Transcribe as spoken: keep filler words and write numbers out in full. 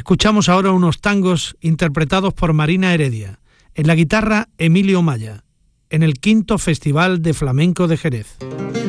Escuchamos ahora unos tangos interpretados por Marina Heredia, en la guitarra Emilio Maya, en el quinto Festival de Flamenco de Jerez.